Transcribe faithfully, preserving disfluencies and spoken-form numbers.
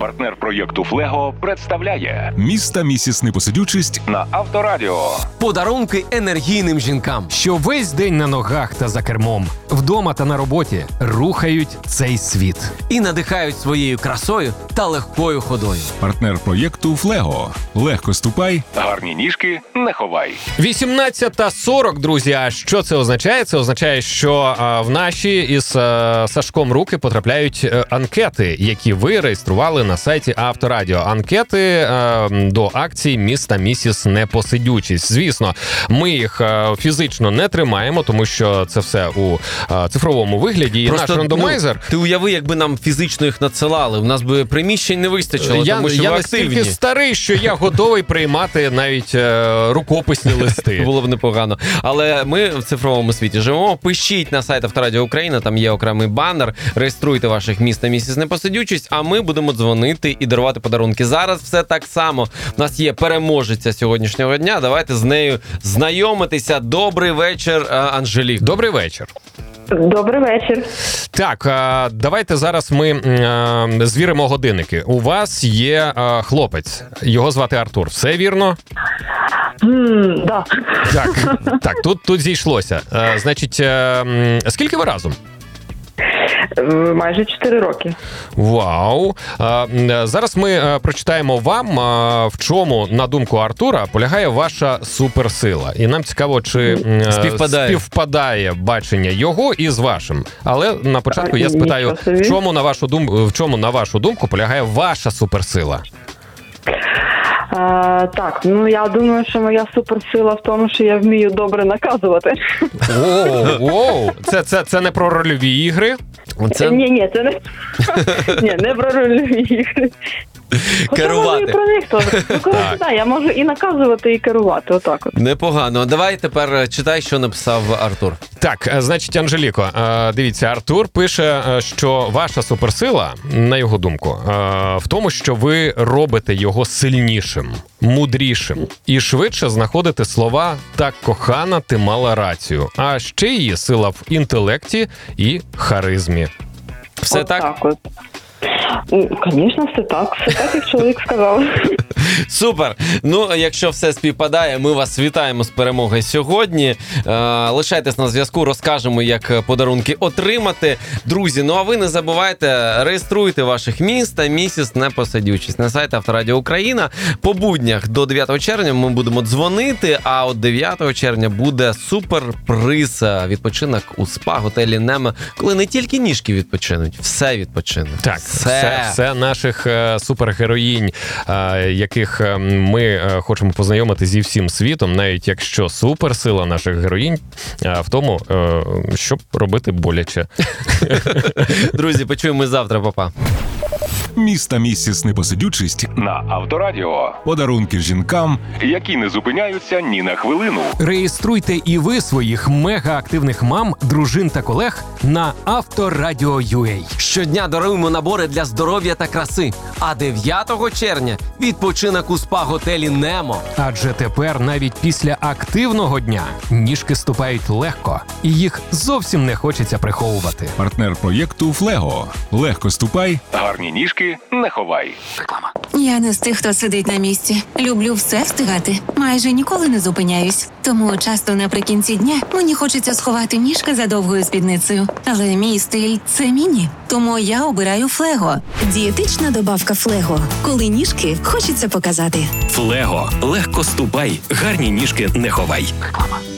Партнер проєкту «Флего» представляє Міста місіс Непосидючість на Авторадіо. Подарунки енергійним жінкам, що весь день на ногах та за кермом, вдома та на роботі рухають цей світ. і надихають своєю красою та легкою ходою. Партнер проєкту «Флего». Легко ступай. Гарні ніжки не ховай. вісімнадцята сорок, друзі. А що це означає? Це означає, що а, в наші із а, Сашком руки потрапляють а, анкети, які ви реєстрували на сайті Авторадіо. Анкети а, до акції «Міста місіс Непосидючість». Звісно, ми їх а, фізично не тримаємо, тому що це все у а, цифровому вигляді. І Просто, наш рандомайзер... Ну, ти уяви, якби нам фізично їх надсилали, в нас би приміщень не вистачило, Я, тому що я ви настільки активні. старий, що я готовий приймати навіть е, рукописні листи. Було б непогано. Але ми в цифровому світі живемо. Пишіть на сайт Авторадіо Україна, там є окремий банер. Реєструйте ваших міст та місіс Непосидючість, а ми будемо дзвонити і дарувати подарунки. Зараз все так само. У нас є переможеця сьогоднішнього дня. Давайте з нею знайомитися. Добрий вечір, Анжелік. Добрий вечір. Добрий вечір. Так, е, давайте зараз ми е, звіримо годинники. У вас є е, хлопець, його звати Артур. Все вірно? Mm, да. Так, так, тут, тут зійшлося. Е, значить, е, м, скільки ви разом? Майже чотири роки. Вау! Е, Зараз ми е, прочитаємо вам, е, в чому, на думку Артура, полягає ваша суперсила. І нам цікаво, чи е, Співпадає. співпадає бачення його із вашим. Але на початку я А, спитаю, нічого собі. в чому, на вашу думку, в чому, на вашу думку, полягає ваша суперсила? А, так, ну я думаю, що моя суперсила в тому, що я вмію добре наказувати. Оу, оу, це, це, це не про рольові ігри. Це Ні, ні, це не ні, не про рольові ігри. Хоча керувати. можу і про них теж. Ну, коротше, так, я можу і наказувати, і керувати. Отак от. Непогано. Давай тепер читай, що написав Артур. Так, е, значить, Анжеліко, е, дивіться, Артур пише, е, що ваша суперсила, на його думку, е, в тому, що ви робите його сильнішим, мудрішим і швидше знаходите слова «так, кохана, ти мала рацію». А ще її сила в інтелекті і харизмі. Все От так? от. Ну, звісно, все так. Все так, як чоловік сказав. Супер! Ну, якщо все співпадає, ми вас вітаємо з перемогою сьогодні. Е, лишайтесь на зв'язку, розкажемо, як подарунки отримати. Друзі, ну а ви не забувайте, реєструйте ваших міст та місіс Непосидючість на сайті Авторадіо Україна. По буднях до дев'ятого червня ми будемо дзвонити, а от дев'ятого червня буде суперприз. Відпочинок у спа-готелі Немо, коли не тільки ніжки відпочинуть, все відпочинуть. Так, все, все наших е, супергероїнь, е, яких е, ми е, хочемо познайомити зі всім світом, навіть якщо суперсила наших героїнь е, в тому, е, щоб робити боляче. Друзі, почуємо завтра, па-па. Міста місіс Непосидючість. На Авторадіо. Подарунки жінкам. Які не зупиняються ні на хвилину. Реєструйте і ви своїх мегаактивних мам, дружин та колег на Авторадіо ю а. Щодня даруємо набори для здоров'я та краси. А дев'ятого червня відпочинок у спа-готелі Немо. Адже тепер навіть після активного дня ніжки ступають легко, і їх зовсім не хочеться приховувати. Партнер проєкту «Флего». Легко ступай. Гарні ніжки не ховай. Я не з тих, хто сидить на місці. Люблю все встигати. Майже ніколи не зупиняюсь. Тому часто наприкінці дня мені хочеться сховати ніжки за довгою спідницею. Але мій стиль – це міні. Тому я обираю Флего. Дієтична добавка Флего. Коли ніжки хочеться показати. Флего. Легко ступай. Гарні ніжки не ховай.